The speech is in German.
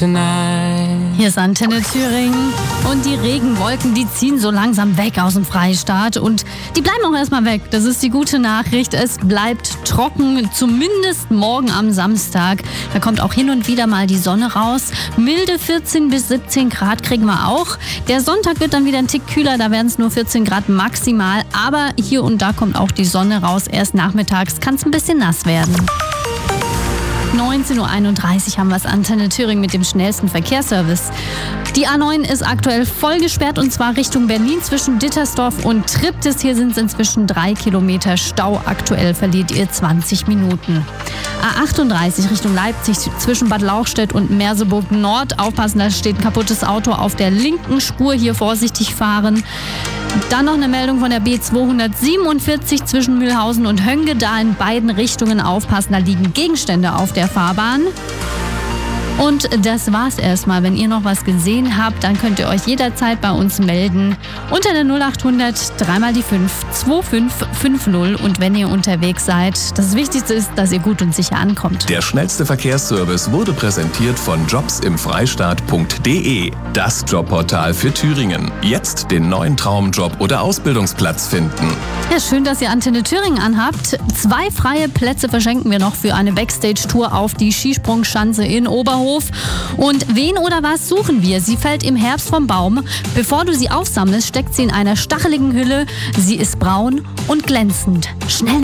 tonight. Hier ist Antenne Thüringen und die Regenwolken, die ziehen so langsam weg aus dem Freistaat und die bleiben auch erstmal weg. Das ist die gute Nachricht. Es bleibt trocken, zumindest morgen am Samstag. Da kommt auch hin und wieder mal die Sonne raus. Milde 14 bis 17 Grad kriegen wir auch. Der Sonntag wird dann wieder ein Tick kühler, da werden es nur 14 Grad maximal. Aber hier und da kommt auch die Sonne raus. Erst nachmittags kann es ein bisschen nass werden. 19.31 Uhr haben wir es, Antenne Thüringen mit dem schnellsten Verkehrsservice. Die A9 ist aktuell voll gesperrt und zwar Richtung Berlin zwischen Dittersdorf und Triptis. Hier sind es inzwischen 3 Kilometer Stau. Aktuell verliert ihr 20 Minuten. A38 Richtung Leipzig zwischen Bad Lauchstädt und Merseburg Nord. Aufpassen, da steht ein kaputtes Auto auf der linken Spur. Hier vorsichtig fahren. Dann noch eine Meldung von der B247 zwischen Mühlhausen und Hönge. Da in beiden Richtungen aufpassen, da liegen Gegenstände auf der Fahrbahn. Und das war's erstmal. Wenn ihr noch was gesehen habt, dann könnt ihr euch jederzeit bei uns melden. Unter der 0800 3 mal die 5 2550. Und wenn ihr unterwegs seid, das Wichtigste ist, dass ihr gut und sicher ankommt. Der schnellste Verkehrsservice wurde präsentiert von jobsimfreistaat.de. Das Jobportal für Thüringen. Jetzt den neuen Traumjob oder Ausbildungsplatz finden. Ja, schön, dass ihr Antenne Thüringen anhabt. 2 freie Plätze verschenken wir noch für eine Backstage-Tour auf die Skisprungschanze in Oberhof. Und wen oder was suchen wir? Sie fällt im Herbst vom Baum. Bevor du sie aufsammelst, steckt sie in einer stacheligen Hülle. Sie ist braun und glänzend. Schnell